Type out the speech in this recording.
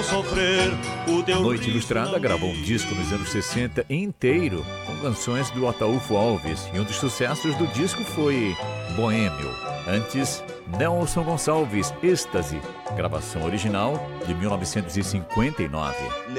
meu sofrer, o teu Noite riso Ilustrada não gravou um diz. disco nos anos 60 inteiro com canções do Ataúfo Alves e um dos sucessos do disco foi Boêmio. Antes, Nelson Gonçalves, Êxtase, gravação original de 1959.